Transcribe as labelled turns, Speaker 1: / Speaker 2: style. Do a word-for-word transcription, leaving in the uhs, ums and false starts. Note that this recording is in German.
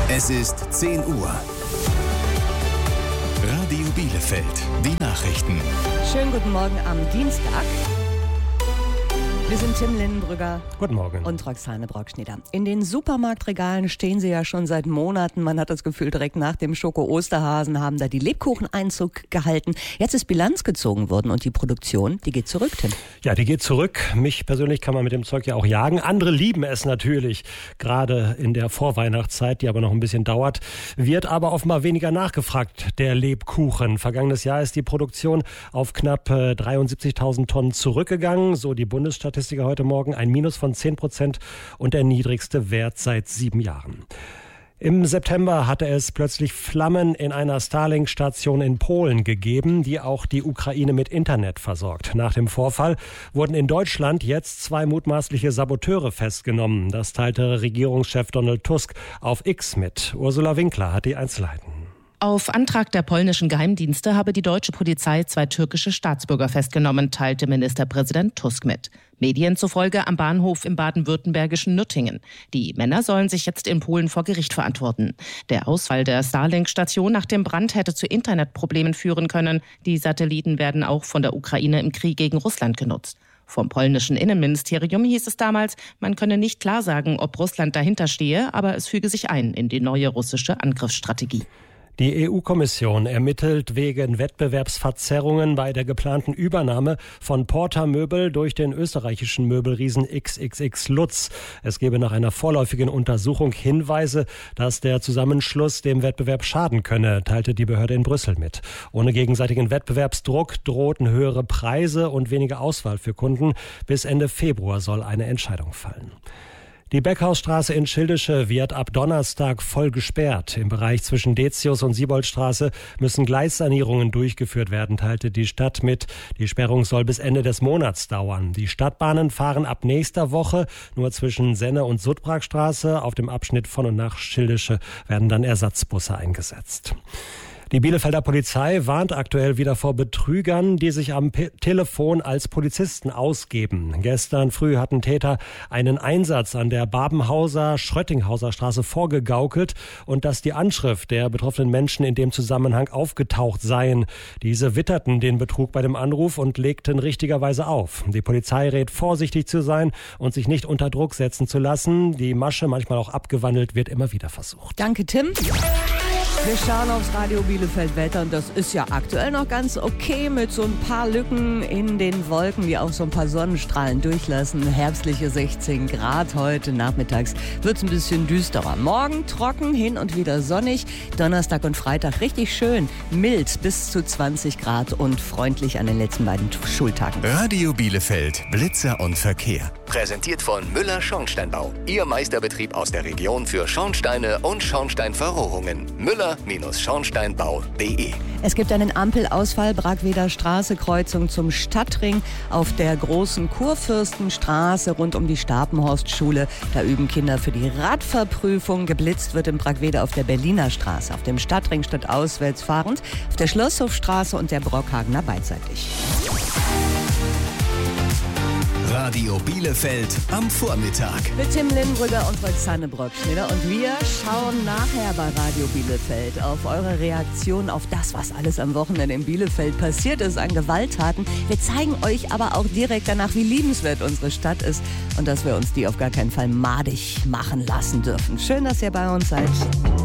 Speaker 1: Es ist zehn Uhr. Radio Bielefeld, die Nachrichten.
Speaker 2: Schönen guten Morgen am Dienstag. Wir sind Tim Lindenbrügger.
Speaker 3: Guten Morgen.
Speaker 2: Und Roxane Brockschneider. In den Supermarktregalen stehen sie ja schon seit Monaten. Man hat das Gefühl, direkt nach dem Schoko-Osterhasen haben da die Lebkuchen Einzug gehalten. Jetzt ist Bilanz gezogen worden und die Produktion, die geht zurück, Tim.
Speaker 3: Ja, die geht zurück. Mich persönlich kann man mit dem Zeug ja auch jagen. Andere lieben es natürlich. Gerade in der Vorweihnachtszeit, die aber noch ein bisschen dauert, wird aber offenbar weniger nachgefragt, der Lebkuchen. Vergangenes Jahr ist die Produktion auf knapp äh, dreiundsiebzigtausend Tonnen zurückgegangen. So die Bundesstatistik heute Morgen, ein Minus von zehn Prozent und der niedrigste Wert seit sieben Jahren. Im September hatte es plötzlich Flammen in einer Starlink-Station in Polen gegeben, die auch die Ukraine mit Internet versorgt. Nach dem Vorfall wurden in Deutschland jetzt zwei mutmaßliche Saboteure festgenommen. Das teilte Regierungschef Donald Tusk auf X mit. Ursula Winkler hat die Einzelheiten.
Speaker 4: Auf Antrag der polnischen Geheimdienste habe die deutsche Polizei zwei türkische Staatsbürger festgenommen, teilte Ministerpräsident Tusk mit. Medien zufolge am Bahnhof im baden-württembergischen Nürtingen. Die Männer sollen sich jetzt in Polen vor Gericht verantworten. Der Ausfall der Starlink-Station nach dem Brand hätte zu Internetproblemen führen können. Die Satelliten werden auch von der Ukraine im Krieg gegen Russland genutzt. Vom polnischen Innenministerium hieß es damals, man könne nicht klar sagen, ob Russland dahinter stehe, aber es füge sich ein in die neue russische Angriffsstrategie.
Speaker 3: Die E U-Kommission ermittelt wegen Wettbewerbsverzerrungen bei der geplanten Übernahme von Porta Möbel durch den österreichischen Möbelriesen X X X Lutz. Es gebe nach einer vorläufigen Untersuchung Hinweise, dass der Zusammenschluss dem Wettbewerb schaden könne, teilte die Behörde in Brüssel mit. Ohne gegenseitigen Wettbewerbsdruck drohten höhere Preise und weniger Auswahl für Kunden. Bis Ende Februar soll eine Entscheidung fallen. Die Beckhausstraße in Schildische wird ab Donnerstag voll gesperrt. Im Bereich zwischen Detius und Sieboldstraße müssen Gleissanierungen durchgeführt werden, teilte die Stadt mit. Die Sperrung soll bis Ende des Monats dauern. Die Stadtbahnen fahren ab nächster Woche nur zwischen Senne- und Sudbragstraße. Auf dem Abschnitt von und nach Schildische werden dann Ersatzbusse eingesetzt. Die Bielefelder Polizei warnt aktuell wieder vor Betrügern, die sich am P- Telefon als Polizisten ausgeben. Gestern früh hatten Täter einen Einsatz an der Babenhauser Schröttinghauser Straße vorgegaukelt und dass die Anschrift der betroffenen Menschen in dem Zusammenhang aufgetaucht seien. Diese witterten den Betrug bei dem Anruf und legten richtigerweise auf. Die Polizei rät, vorsichtig zu sein und sich nicht unter Druck setzen zu lassen. Die Masche, manchmal auch abgewandelt, wird immer wieder versucht.
Speaker 2: Danke, Tim. Wir schauen aufs Radio Bielefeld Wetter und das ist ja aktuell noch ganz okay mit so ein paar Lücken in den Wolken, die auch so ein paar Sonnenstrahlen durchlassen. Herbstliche sechzehn Grad heute, nachmittags wird es ein bisschen düsterer. Morgen trocken, hin und wieder sonnig, Donnerstag und Freitag richtig schön, mild bis zu zwanzig Grad und freundlich an den letzten beiden Schultagen.
Speaker 1: Radio Bielefeld, Blitzer und Verkehr. Präsentiert von Müller Schornsteinbau. Ihr Meisterbetrieb aus der Region für Schornsteine und Schornsteinverrohrungen. Müller Schornsteinbau punkt de.
Speaker 2: Es gibt einen Ampelausfall, Bragweder Straße, Kreuzung zum Stadtring. Auf der großen Kurfürstenstraße rund um die Stapenhorstschule. Da üben Kinder für die Radverprüfung. Geblitzt wird in Bragweder auf der Berliner Straße. Auf dem Stadtring statt auswärts fahrend. Auf der Schlosshofstraße und der Brockhagener beidseitig.
Speaker 1: Radio Bielefeld am Vormittag.
Speaker 2: Mit Tim Lindenbrügger und Roxane Brockschneider. Und wir schauen nachher bei Radio Bielefeld auf eure Reaktion auf das, was alles am Wochenende in Bielefeld passiert ist an Gewalttaten. Wir zeigen euch aber auch direkt danach, wie liebenswert unsere Stadt ist und dass wir uns die auf gar keinen Fall madig machen lassen dürfen. Schön, dass ihr bei uns seid.